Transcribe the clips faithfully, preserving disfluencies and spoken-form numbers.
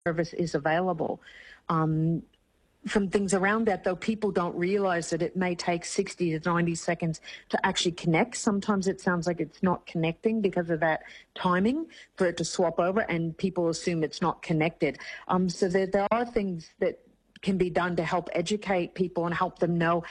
service is available. Um, some things around that, though, people don't realize that it may take sixty to ninety seconds to actually connect. Sometimes it sounds like it's not connecting because of that timing for it to swap over, and people assume it's not connected. Um, so there, there are things that can be done to help educate people and help them know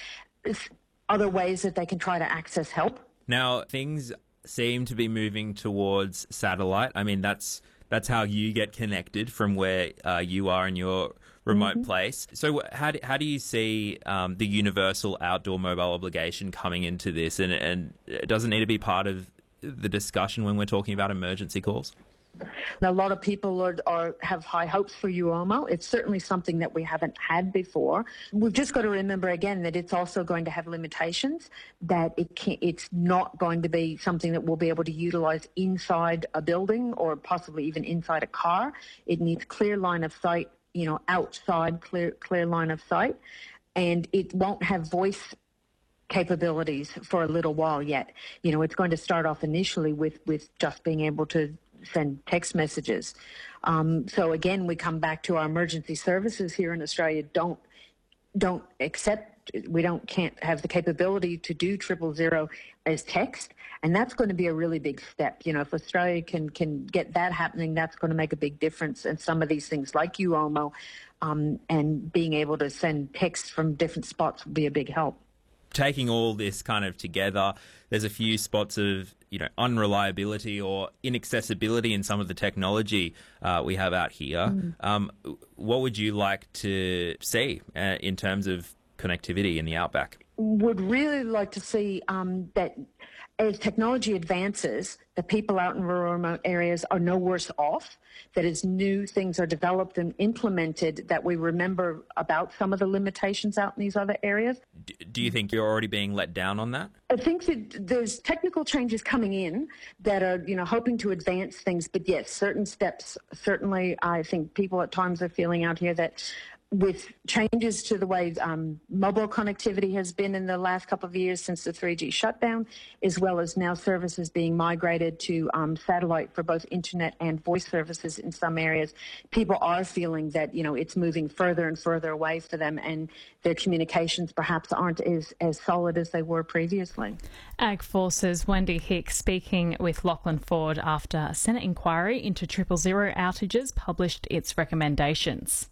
other ways that they can try to access help. Now, things seem to be moving towards satellite. I mean, that's that's how you get connected from where uh, you are in your remote mm-hmm. place. So how do, how do you see um, the universal outdoor mobile obligation coming into this? And, and it doesn't need to be part of the discussion when we're talking about emergency calls? Now, a lot of people are, are have high hopes for U O M O. It's certainly something that we haven't had before. We've just got to remember again that it's also going to have limitations, that it can, it's not going to be something that we'll be able to utilize inside a building or possibly even inside a car. It needs clear line of sight, you know, outside, clear, clear line of sight, and it won't have voice capabilities for a little while yet. You know, it's going to start off initially with, with just being able to send text messages. Um, so again, we come back to our emergency services here in Australia don't don't accept, we don't can't have the capability to do triple zero as text, and that's going to be a really big step. You know, if Australia can can get that happening, that's going to make a big difference. And some of these things like U O M O um, and being able to send text from different spots will be a big help. Taking all this kind of together, there's a few spots of, you know, unreliability or inaccessibility in some of the technology uh, we have out here. Mm. Um, what would you like to see uh, in terms of connectivity in the outback? Would really like to see um, that as technology advances, the people out in rural remote areas are no worse off, that as new things are developed and implemented, that we remember about some of the limitations out in these other areas. D- do you think you're already being let down on that? I think that there's technical changes coming in that are, you know, hoping to advance things. But yes, certain steps, certainly I think people at times are feeling out here that with changes to the way um, mobile connectivity has been in the last couple of years since the three G shutdown, as well as now services being migrated to um, satellite for both internet and voice services in some areas, people are feeling that, you know, it's moving further and further away for them, and their communications perhaps aren't as, as solid as they were previously. Ag Forces Wendy Hicks speaking with Lachlan Ford after a Senate inquiry into triple zero outages published its recommendations.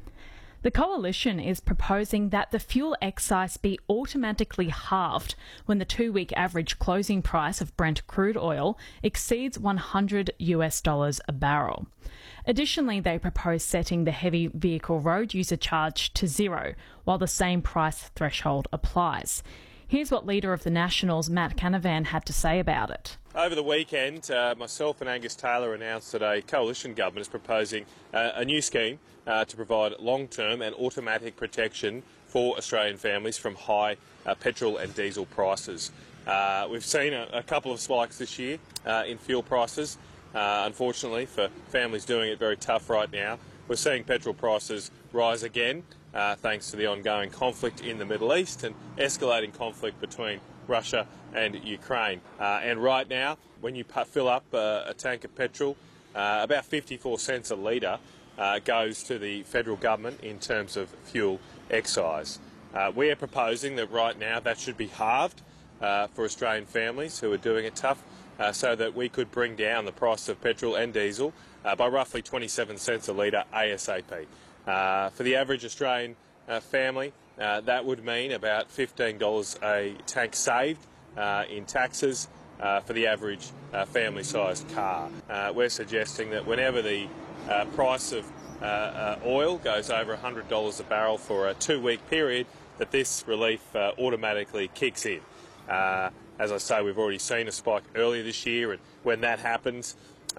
The Coalition is proposing that the fuel excise be automatically halved when the two-week average closing price of Brent crude oil exceeds one hundred US dollars a barrel. Additionally, they propose setting the heavy vehicle road user charge to zero, while the same price threshold applies. Here's what Leader of the Nationals, Matt Canavan, had to say about it. Over the weekend, uh, myself and Angus Taylor announced that a coalition government is proposing uh, a new scheme uh, to provide long-term and automatic protection for Australian families from high uh, petrol and diesel prices. Uh, we've seen a, a couple of spikes this year uh, in fuel prices. Uh, unfortunately, for families doing it very tough right now, we're seeing petrol prices rise again uh, thanks to the ongoing conflict in the Middle East and escalating conflict between Russia and Ukraine. Uh, and right now, when you fill up uh, a tank of petrol, uh, about fifty-four cents a litre uh, goes to the federal government in terms of fuel excise. Uh, we are proposing that right now that should be halved uh, for Australian families who are doing it tough, uh, so that we could bring down the price of petrol and diesel uh, by roughly twenty-seven cents a litre ASAP. Uh, for the average Australian uh, family, Uh, that would mean about fifteen dollars a tank saved uh, in taxes uh, for the average uh, family-sized car. Uh, we're suggesting that whenever the uh, price of uh, uh, oil goes over one hundred dollars a barrel for a two-week period, that this relief uh, automatically kicks in. Uh, as I say, we've already seen a spike earlier this year, and when that happens, uh,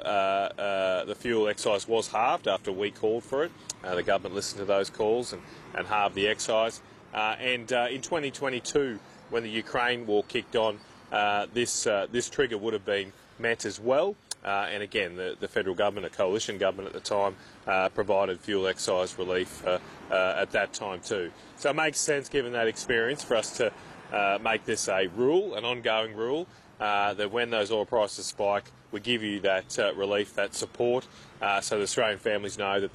uh, uh, the fuel excise was halved after we called for it. Uh, the government listened to those calls and, and halved the excise. Uh, and uh, in twenty twenty-two, when the Ukraine war kicked on, uh, this uh, this trigger would have been met as well. Uh, and again, the, the federal government, a coalition government at the time, uh, provided fuel excise relief uh, uh, at that time too. So it makes sense, given that experience, for us to uh, make this a rule, an ongoing rule, uh, that when those oil prices spike, we give you that uh, relief, that support, uh, so the Australian families know that